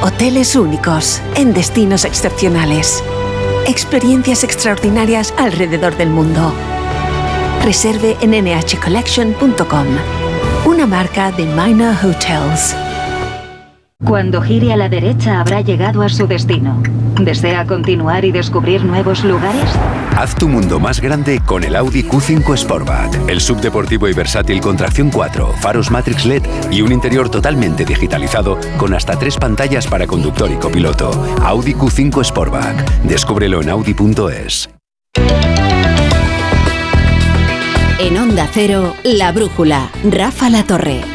Hoteles únicos en destinos excepcionales. Experiencias extraordinarias alrededor del mundo. Reserve en nhcollection.com. Una marca de Minor Hotels. Cuando gire a la derecha habrá llegado a su destino. ¿Desea continuar y descubrir nuevos lugares? Haz tu mundo más grande con el Audi Q5 Sportback. El subdeportivo y versátil con tracción 4, faros Matrix LED y un interior totalmente digitalizado con hasta 3 pantallas para conductor y copiloto. Audi Q5 Sportback. Descúbrelo en audi.es. En Onda Cero, La Brújula, Rafa La Torre.